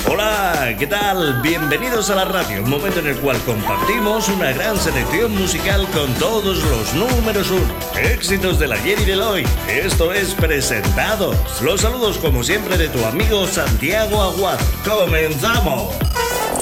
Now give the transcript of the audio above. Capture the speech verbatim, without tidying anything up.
Hola, ¿qué tal? Bienvenidos a la radio, un momento en el cual compartimos una gran selección musical con todos los números uno, éxitos del ayer y del hoy. Esto es Presentados. Los saludos como siempre de tu amigo Santiago Aguado. ¡Comenzamos!